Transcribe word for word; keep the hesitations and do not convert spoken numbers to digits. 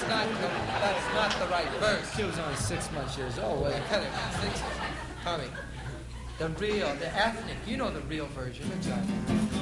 not the, that's not the right verse. She was only six months years old. Well, cut it. Six. Tommy. The real, the ethnic. You know the real version.